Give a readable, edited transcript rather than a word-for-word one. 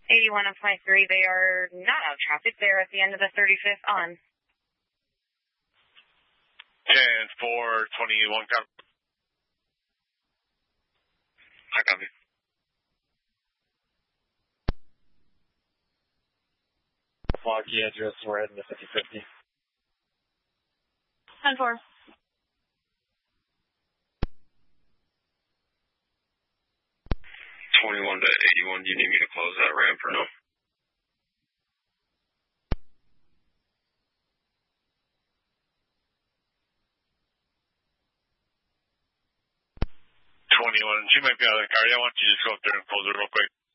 81 and 23, they are not out of traffic. They're at the end of the 35th on. 10-4-21, copy. I copy. Foggy address, we're heading to 5050. 10-4. 21 to 81, do you need me to close that ramp or no? She might be out of the car. I want you to just go up there and close it real quick.